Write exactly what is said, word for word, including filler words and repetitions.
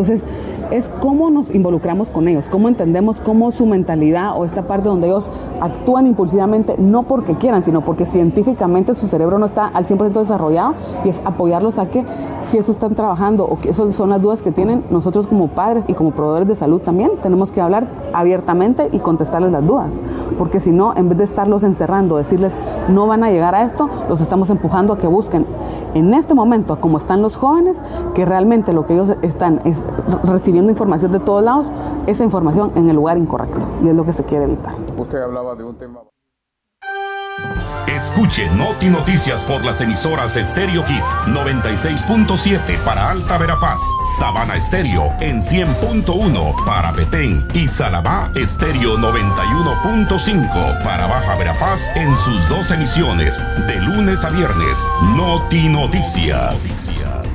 Entonces, es cómo nos involucramos con ellos, cómo entendemos cómo su mentalidad o esta parte donde ellos actúan impulsivamente, no porque quieran, sino porque científicamente su cerebro no está al cien por ciento desarrollado, y es apoyarlos a que si eso están trabajando o que esas son las dudas que tienen, nosotros como padres y como proveedores de salud también tenemos que hablar abiertamente y contestarles las dudas, porque si no, en vez de estarlos encerrando, decirles no van a llegar a esto, los estamos empujando a que busquen en este momento, como están los jóvenes, que realmente lo que ellos están es recibiendo información de todos lados, esa información en el lugar incorrecto, y es lo que se quiere evitar. Usted hablaba de un tema. Escuche Noti Noticias por las emisoras Stereo Hits noventa y seis punto siete para Alta Verapaz, Sabana Estéreo en cien punto uno para Petén y Salabá Estéreo noventa y uno punto cinco para Baja Verapaz en sus dos emisiones de lunes a viernes. Noti Noticias.